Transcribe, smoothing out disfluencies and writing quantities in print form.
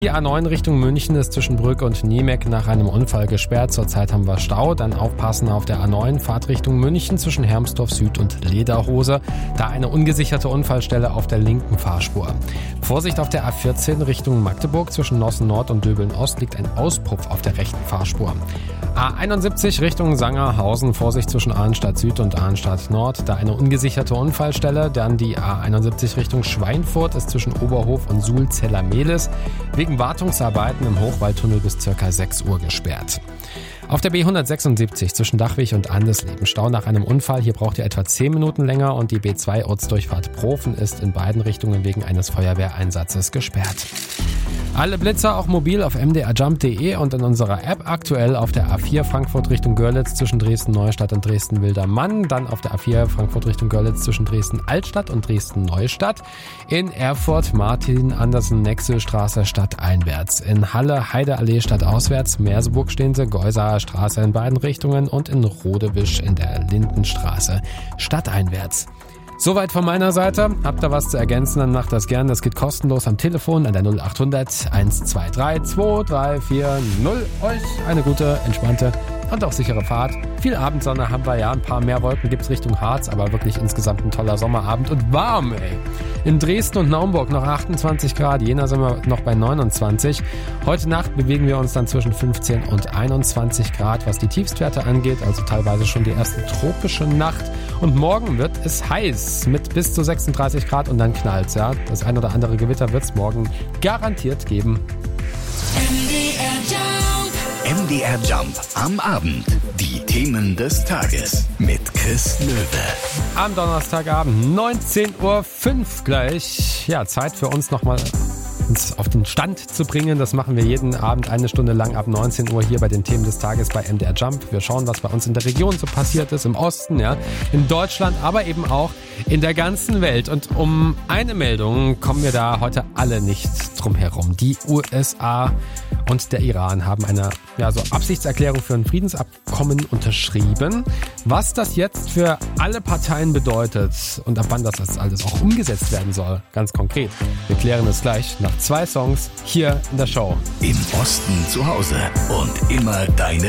Die A9 Richtung München ist zwischen Brück und Niemek nach einem Unfall gesperrt. Zurzeit haben wir Stau. Dann aufpassen auf der A9 Fahrt Richtung München zwischen Hermsdorf Süd und Lederhose. Da eine ungesicherte Unfallstelle auf der linken Fahrspur. Vorsicht auf der A14 Richtung Magdeburg. Zwischen Nossen Nord und Döbeln Ost liegt ein Auspuff auf der rechten Fahrspur. A71 Richtung Sangerhausen. Vorsicht zwischen Arnstadt Süd und Arnstadt Nord. Da eine ungesicherte Unfallstelle. Dann die A71 Richtung Schweinfurt ist zwischen Oberhof und Suhl-Zellermehlis wegen Wartungsarbeiten im Hochwaldtunnel bis ca. 6 Uhr gesperrt. Auf der B176 zwischen Dachwig und Andesleben Stau nach einem Unfall. Hier braucht ihr etwa 10 Minuten länger und die B2 Ortsdurchfahrt Profen ist in beiden Richtungen wegen eines Feuerwehreinsatzes gesperrt. Alle Blitzer auch mobil auf mdrjump.de und in unserer App aktuell auf der A4 Frankfurt Richtung Görlitz zwischen Dresden-Neustadt und Dresden-Wildermann, dann auf der A4 Frankfurt Richtung Görlitz zwischen Dresden-Altstadt und Dresden-Neustadt, in Erfurt Martin-Andersen-Nexel-Straße stadteinwärts, in Halle Heideallee stadtauswärts, Merseburg stehen sie, Geusaer Straße in beiden Richtungen und in Rodewisch in der Lindenstraße stadteinwärts. Soweit von meiner Seite. Habt ihr was zu ergänzen, dann macht das gern. Das geht kostenlos am Telefon an der 0800 123 2340. Euch eine gute, entspannte und auch sichere Fahrt. Viel Abendsonne haben wir ja, ein paar mehr Wolken gibt's Richtung Harz, aber wirklich insgesamt ein toller Sommerabend und warm, ey. In Dresden und Naumburg noch 28 Grad, Jena sind wir noch bei 29. Heute Nacht bewegen wir uns dann zwischen 15 und 21 Grad, was die Tiefstwerte angeht, also teilweise schon die erste tropische Nacht. Und morgen wird es heiß mit bis zu 36 Grad und dann knallt's, ja. Das ein oder andere Gewitter wird's morgen garantiert geben. MDR Jump am Abend. Die Themen des Tages mit Chris Löwe. Am Donnerstagabend 19:05 Uhr gleich. Ja, Zeit für uns nochmal uns auf den Stand zu bringen. Das machen wir jeden Abend eine Stunde lang ab 19 Uhr hier bei den Themen des Tages bei MDR Jump. Wir schauen, was bei uns in der Region so passiert ist, im Osten, ja, in Deutschland, aber eben auch in der ganzen Welt. Und um eine Meldung kommen wir da heute alle nicht drum herum. Die USA und der Iran haben eine Absichtserklärung für ein Friedensabkommen unterschrieben. Was das jetzt für alle Parteien bedeutet und ab wann das alles auch umgesetzt werden soll, ganz konkret. Wir klären es gleich nach 2 Songs hier in der Show. Im Osten zu Hause und immer deine